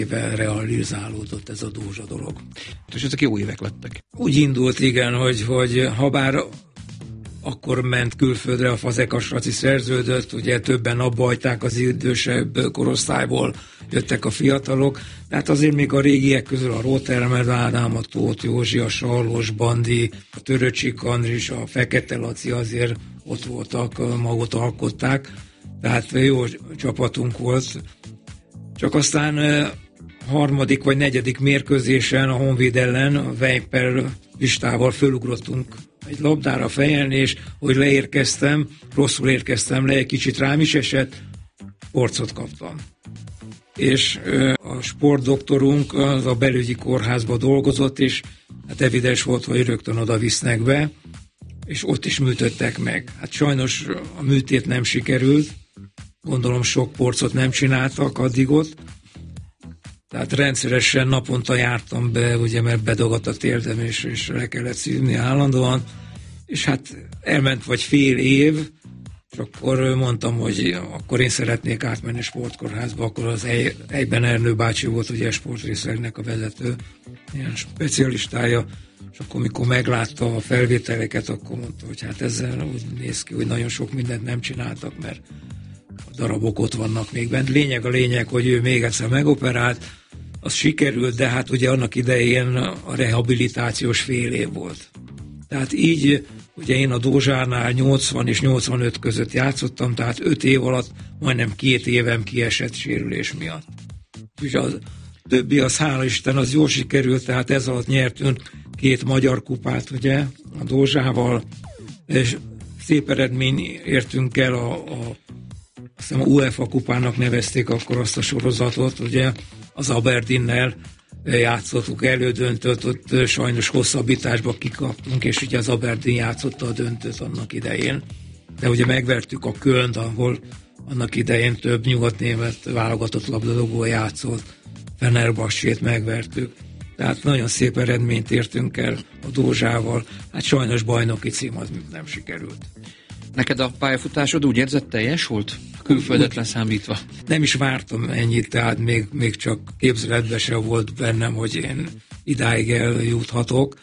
éve realizálódott ez a Dózsa dolog. És ezek jó évek lettek. Úgy indult, igen, hogy ha bár akkor ment külföldre, a Fazekas Raci szerződött, ugye többen abba hagyták az idősebb korosztályból, jöttek a fiatalok, tehát azért még a régiek közül a Rótermer Ádám, a Tóth Józsi, a Sarlos Bandi, a Töröcsik Andris, a Fekete Laci azért ott voltak, magot alkották, tehát jó csapatunk volt. Csak aztán harmadik vagy negyedik mérkőzésen a Honvéd ellen a Weiper listával fölugrottunk egy labdára fejelni, és hogy leérkeztem, rosszul érkeztem le, egy kicsit rám is esett, porcot kaptam. És a sportdoktorunk az a belügyi kórházba dolgozott, és hát evidens volt, hogy rögtön oda visznek be, és ott is műtöttek meg. Hát sajnos a műtét nem sikerült, gondolom sok porcot nem csináltak addig ott, tehát rendszeresen naponta jártam be, ugye, mert bedagadt a térdem, és le kellett szívni állandóan, és hát elment vagy fél év, és akkor mondtam, hogy akkor én szeretnék átmenni sportkórházba, akkor az egyben Ernő bácsi volt ugye a sportrészlegnek a vezető, ilyen specialistája, és akkor mikor meglátta a felvételeket, akkor mondta, hogy hát ezzel úgy néz ki, hogy nagyon sok mindent nem csináltak, mert a darabok ott vannak még bent. A lényeg, hogy ő még egyszer megoperált, az sikerült, de hát ugye annak idején a rehabilitációs fél év volt. Tehát így, ugye én a Dózsánál 80 és 85 között játszottam, tehát 5 év alatt majdnem 2 évem kiesett sérülés miatt. Úgyhogy a többi, az hála Isten, az jól sikerült, tehát ez alatt nyertünk 2 magyar kupát, ugye, a Dózsával, és szép eredmény értünk el azt hiszem a UEFA kupának nevezték akkor azt a sorozatot, ugye, az Aberdeennel játszottuk elődöntőt, ott sajnos hosszabbításba kikaptunk, és ugye az Aberdeen játszotta a döntőt annak idején. De ugye megvertük a Kölnt, ahol annak idején több nyugatnémet válogatott labdarúgó játszott, Fenerbahcsét megvertük. Tehát nagyon szép eredményt értünk el a Dózsával, hát sajnos bajnoki cím az nem sikerült. Neked a pályafutásod úgy érzed teljes volt? Külföldet leszámítva? Nem is vártam ennyit, tehát még csak képzeletben sem volt bennem, hogy én idáig eljuthatok.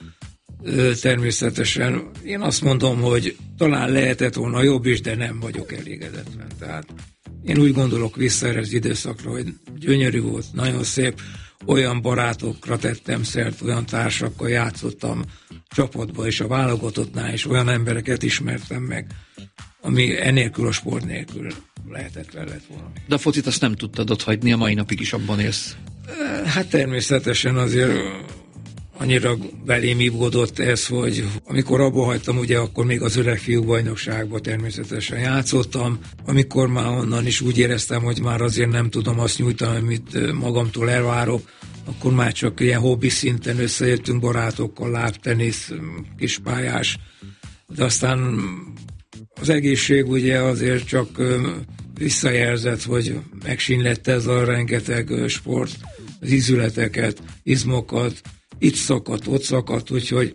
Természetesen én azt mondom, hogy talán lehetett volna jobb is, de nem vagyok elégedetlen. Tehát én úgy gondolok vissza erre az időszakra, hogy gyönyörű volt, nagyon szép, olyan barátokra tettem szert, olyan társakkal játszottam csapatba és a válogatottnál, és olyan embereket ismertem meg, ami enélkül a sport nélkül lehetetlen lett volna. De a focit azt nem tudtad otthagyni, a mai napig is abban élsz. Hát természetesen azért annyira belém ívgodott ez, hogy amikor abba hagytam, ugye akkor még az öreg fiúk bajnokságban természetesen játszottam, amikor már onnan is úgy éreztem, hogy már azért nem tudom azt nyújtani, amit magamtól elvárok, akkor már csak ilyen hobbi szinten összejöttünk barátokkal, lábtenisz, kispályás, de aztán az egészség ugye azért csak visszajelzett, hogy megsínlett ez a rengeteg sport, az ízületeket, izmokat, itt szakadt, ott szakadt, úgyhogy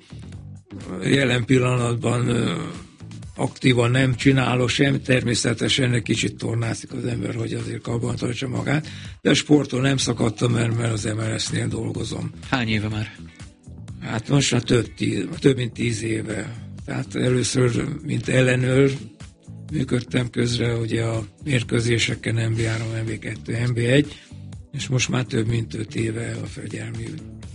jelen pillanatban aktívan nem csinálok sem, természetesen egy kicsit tornászik az ember, hogy azért kabban tartsa magát, de a sporttól nem szakadtam, mert az MLS-nél dolgozom. Hány éve már? Hát most már több mint 10 éve. Tehát először, mint ellenőr működtem közre, ugye a mérkőzéseken NB3, NB2, NB1, és most már több mint 5 éve a fegyelmi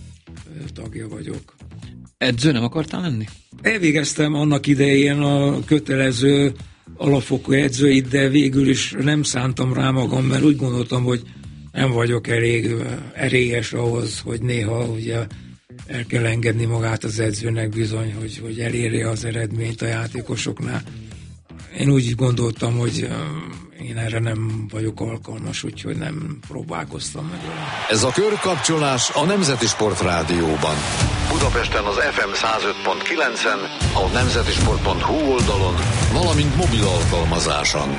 tagja vagyok. Edző nem akartál lenni? Elvégeztem annak idején a kötelező alapfokú edzőit, de végül is nem szántam rá magam, mert úgy gondoltam, hogy nem vagyok elég erélyes ahhoz, hogy néha ugye el kell engedni magát az edzőnek bizony, hogy elérje az eredményt a játékosoknál. Én úgy gondoltam, hogy én erre nem vagyok alkalmas, úgyhogy nem próbálkoztam meg. Ez a körkapcsolás a Nemzeti Sport Rádióban. Budapesten az FM 105.9-en, a nemzetisport.hu oldalon, valamint mobil alkalmazáson.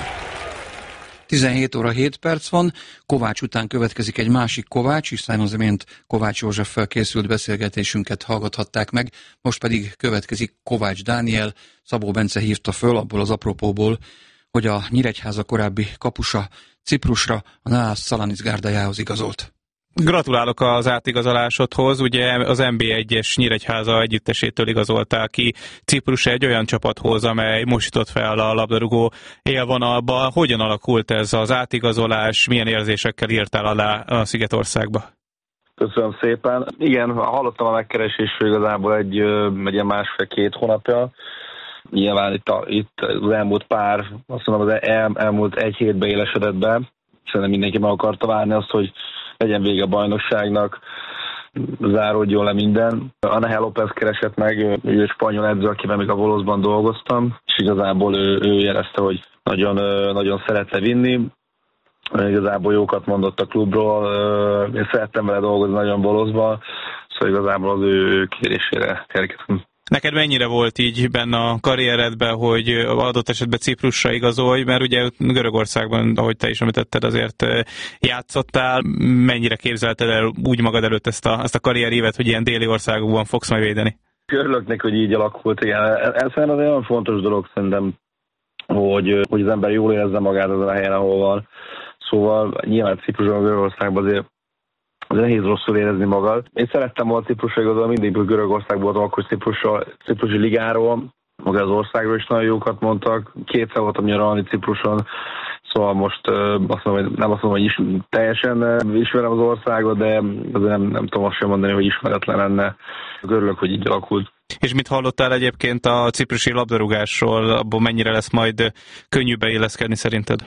17 óra 7 perc van, Kovács után következik egy másik Kovács, hiszen az imént Kovács Józseffel készült beszélgetésünket hallgathatták meg, most pedig következik Kovács Dániel. Szabó Bence hívta föl abból az apropóból, hogy a Nyíregyháza korábbi kapusa Ciprusra, a Nász Szalanis gárdájához igazolt. Gratulálok az átigazolásodhoz, ugye az NB1-es Nyíregyháza együttesétől igazoltál ki Ciprusra egy olyan csapathoz, amely most jutott fel a labdarúgó élvonalba. Hogyan alakult ez az átigazolás, milyen érzésekkel írtál alá a Szigetországba? Köszönöm szépen. Igen, hallottam a megkeresésről igazából egy ilyen másfél-két hónapja. Nyilván itt az elmúlt azt mondom, az elmúlt egy hétben élesedett be. Szerintem mindenki meg akarta várni azt, hogy legyen vége a bajnokságnak, záródjon le minden. Ángel López keresett meg, ő egy spanyol edző, akivel még a Voloszban dolgoztam, és igazából ő jelezte, hogy nagyon, nagyon szeretne vinni. Igazából jókat mondott a klubról, én szerettem vele dolgozni nagyon Voloszban, szóval igazából az ő kérésére kerültem. Neked mennyire volt így benne a karrieredben, hogy adott esetben Ciprusra igazolj, mert ugye Görögországban, ahogy te is említetted, azért játszottál, mennyire képzelted el úgy magad előtt ezt a karrierévet, hogy ilyen déli országokban fogsz majd védeni? Örülök neki, hogy így alakult, igen. Ez az egy olyan fontos dolog szerintem, hogy az ember jól érezze magát azon a helyen, ahol van. Szóval nyilván Ciprusban, Görögországban azért nehéz rosszul érezni magad. Én szerettem volna Ciprusra igazolni, mindig Görögországból voltam, akkor Ciprusi ligáról, maga az országról is nagyon jókat mondtak. Kétszer voltam nyaralni Cipruson, szóval most nem azt mondom, hogy teljesen ismerem az országot, de azért nem tudom azt sem mondani, hogy ismeretlen lenne. Örülök, hogy így alakult. És mit hallottál egyébként a ciprusi labdarúgásról, abból mennyire lesz majd könnyű beilleszkedni szerinted?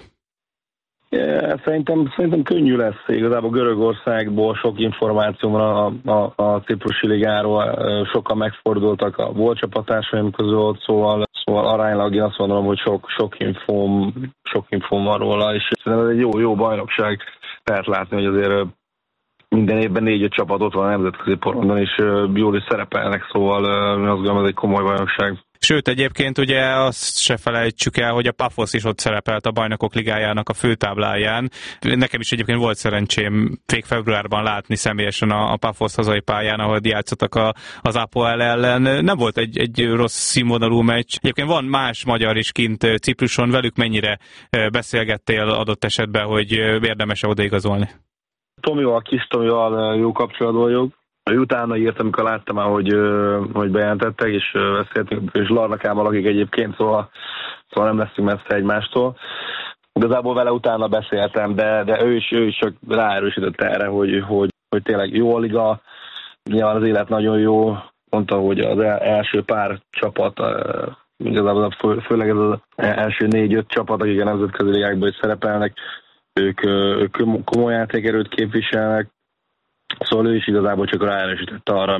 Szerintem könnyű lesz. Igazából Görögországból sok információ van a Ciprusi ligáról, sokan megfordultak a volt csapattársaim között, szóval aránylag én azt mondom, hogy sok infóm van róla, és szerintem ez egy jó bajnokság. Lehet látni, hogy azért minden évben 4-5 csapat ott van a nemzetközi porondon, és jól is szerepelnek, szóval azt gondolom, ez egy komoly bajnokság. Sőt, egyébként ugye azt se felejtsük el, hogy a Paphos is ott szerepelt a Bajnokok Ligájának a főtábláján. Nekem is egyébként volt szerencsém februárban látni személyesen a Paphos hazai pályán, ahol játszottak az Apoel ellen. Nem volt egy rossz színvonalú meccs. Egyébként van más magyar is kint Cipruson, velük mennyire beszélgettél adott esetben, hogy érdemes-e odaigazolni? Kis Tomival jó kapcsolatban vagyok. Utána írt, amikor láttam már, hogy bejelentettek, és beszéltünk, és Larnakában lakik egyébként, szóval nem leszünk messze egymástól. Igazából vele utána beszéltem, de ő is csak ráerősített erre, hogy tényleg jó a liga, nyilván az élet nagyon jó, mondta, hogy az első pár csapat, igazából főleg ez az első 4-5 csapat, akik a nemzetközi ligákban is szerepelnek, ők komoly játékerőt képviselnek, szóval ő is igazából csak ráerősítette arra,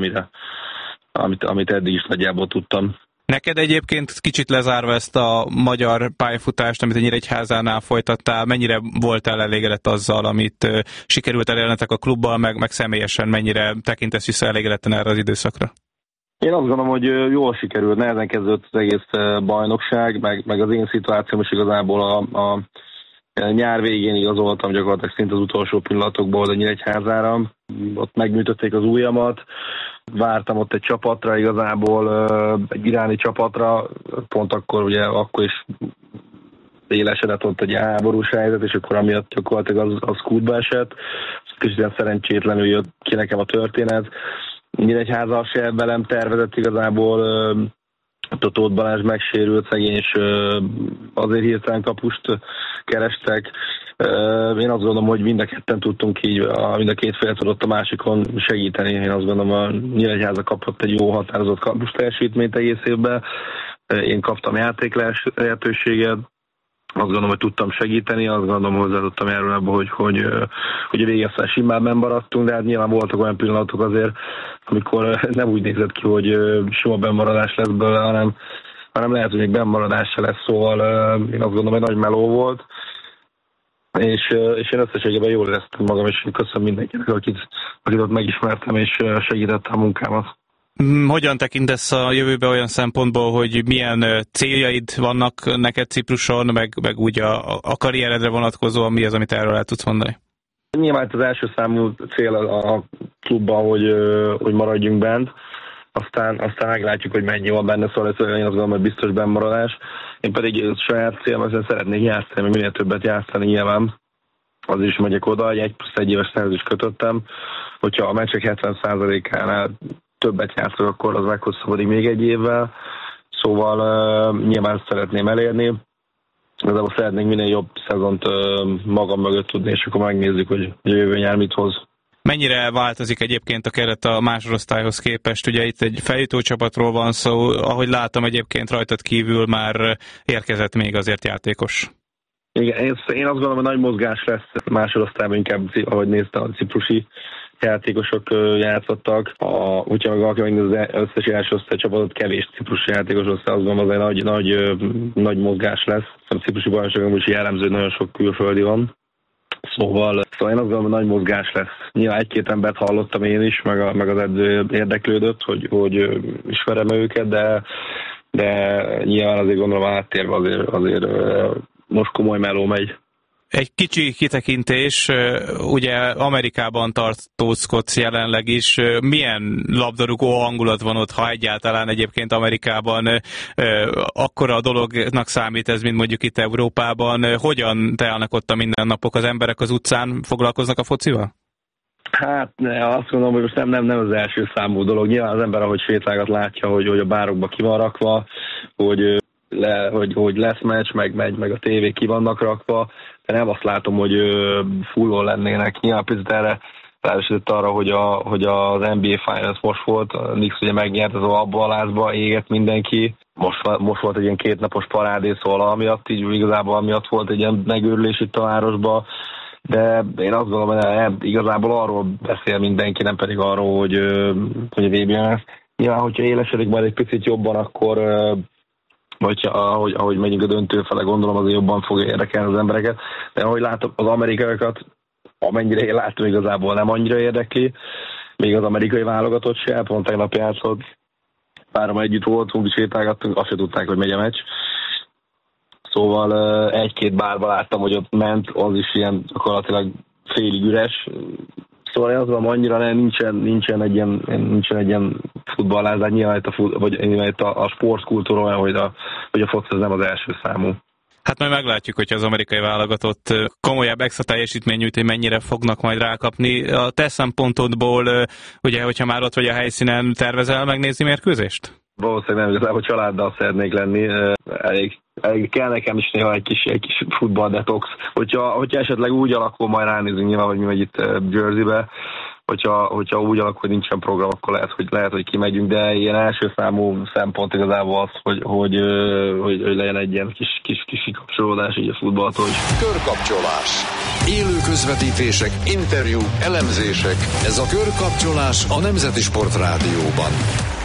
amit eddig is nagyjából tudtam. Neked egyébként kicsit lezárva ezt a magyar pályafutást, amit a Nyíregyházánál folytattál, mennyire voltál elégedett azzal, amit sikerült elérnetek a klubbal, meg személyesen mennyire tekintesz vissza elégedetten erre az időszakra? Én azt gondolom, hogy jól sikerült, nehezen kezdődött az egész bajnokság, meg az én szituációm is igazából a nyár végén igazoltam gyakorlatilag szinte az utolsó pillanatokból a Nyíregyházára. Ott megműtötték az ujjamat, vártam ott egy csapatra igazából, egy iráni csapatra, pont akkor is élesedett ott egy háborús helyzet, és akkor amiatt gyakorlatilag az kútba esett. Kicsit ilyen szerencsétlenül jött ki nekem a történet. Nyíregyháza se velem tervezett igazából, Tóth Balázs megsérült szegény, és azért hirtelen kapust kerestek. Én azt gondolom, hogy mind a ketten tudtunk így, mind a két fél tudott a másikon segíteni. Én azt gondolom, a Nyíregyháza kapott egy jó határozott kapust teljesítményt egész évben. Én kaptam játék lehetőséget. Azt gondolom, hogy tudtam segíteni, azt gondolom, hogy hozzá tudtam járulni abba, hogy a végeztel simán maradtunk, de hát nyilván voltak olyan pillanatok azért, amikor nem úgy nézett ki, hogy sima bennmaradás lesz belőle, hanem lehet, hogy még bennmaradás se lesz, szóval én azt gondolom, hogy nagy meló volt, és én összességében jól éreztem magam, és köszönöm mindenkinek, akit ott megismertem, és segítette a munkámat. Hogyan tekintesz a jövőbe olyan szempontból, hogy milyen céljaid vannak neked Cipruson, meg úgy a karrieredre vonatkozóan, mi az, amit erről el tudsz mondani? Nyilván az első számú cél a klubban, hogy maradjunk bent, aztán meglátjuk, hogy mennyi van benne, szóval én azt gondolom, hogy biztos bennmaradás. Én pedig saját célom, hogy szeretnék játszani, minél többet játszani nyilván. az is megyek oda, egy 1+1 éves szerződést kötöttem, hogyha a meccsek 70%-ánál többet játszok, akkor az meghosszabbodik még egy évvel, szóval nyilván ezt szeretném elérni. Igazából szeretnénk minél jobb szezont magam mögött tudni, és akkor megnézzük, hogy jövő nyár mit hoz. Mennyire változik egyébként a keret a másodosztályhoz képest? Ugye itt egy feljutó csapatról van szó, ahogy látom egyébként rajtad kívül már érkezett még azért játékos. Igen, én azt gondolom, hogy nagy mozgás lesz másodosztályban, inkább ahogy néztem, a ciprusi játékosok játszottak. Hogyha meg valaki megnéz az összes első osztály csapatot, kevés ciprusi játékos osztály, azt gondolom, az egy nagy mozgás lesz. A ciprusi bajnokságon is jellemző, hogy nagyon sok külföldi van. Szóval én azt gondolom, hogy nagy mozgás lesz. Nyilván egy-két embert hallottam én is, meg az edző érdeklődött, hogy ismerem őket, de nyilván azért gondolom áttérve azért most komoly meló megy. Egy kicsi kitekintés, ugye Amerikában tartózkodsz jelenleg is. Milyen labdarúgó hangulat van ott, ha egyáltalán egyébként Amerikában akkora dolognak számít ez, mint mondjuk itt Európában? Hogyan telnek ott a mindennapok? Az emberek az utcán foglalkoznak a focival? Hát azt gondolom, hogy most nem az első számú dolog. Nyilván az ember, ahogy sétálgat, látja, hogy a bárokba ki van rakva, hogy lesz meccs, meg a tévé ki vannak rakva, de nem azt látom, hogy fullon lennének. Nyilván picit erre ráesett arra, hogy az NBA Finals most volt, a Knicks ugye megnyert, az abba a lázba égett mindenki. Most volt egy ilyen 2 napos parádé, szóval amiatt így igazából amiatt volt egy ilyen megőrülés itt a városba, de én azt gondolom, hogy igazából arról beszél mindenki, nem pedig arról, hogy a VB lesz. Nyilván, hogyha élesedik majd egy picit jobban, akkor vagy ahogy megyünk a döntő fele, gondolom azért jobban fogja érdekelni az embereket. De ahogy látom, az amerikaiakat, amennyire én látom, igazából nem annyira érdekli. Még az amerikai válogatott se, pont tegnap játszott. Párom együtt voltunk, sétálgattunk, azt se tudták, hogy megy a meccs. Szóval egy-két bárba láttam, hogy ott ment, az is ilyen gyakorlatilag félig üres. Szóval én azt mondom, annyira nincsen egy ilyen futballázás, nyilván itt a sportkultúra olyan, hogy a foci az nem az első számú. Hát majd meglátjuk, hogyha az amerikai válogatott komolyabb extra teljesítmény nyújt, hogy mennyire fognak majd rákapni. A te szempontodból, ugye, hogyha már ott vagy a helyszínen, tervezel megnézni mérkőzést? Valószínűleg nem, igazából családdal szeretnék lenni. Elég kell nekem is néha egy kis futballdetox. Hogyha esetleg úgy alakul, majd ránézünk nyilván, hogy mi megy itt Jerseybe. Hogyha úgy alakul, hogy nincsen program, akkor lehet, hogy kimegyünk, de ilyen első számú szempont igazából az, hogy legyen egy ilyen kis kikapcsolódás így a futballtól is. Körkapcsolás. Élő közvetítések, interjúk, elemzések. Ez a Körkapcsolás a Nemzeti Sport Rádióban.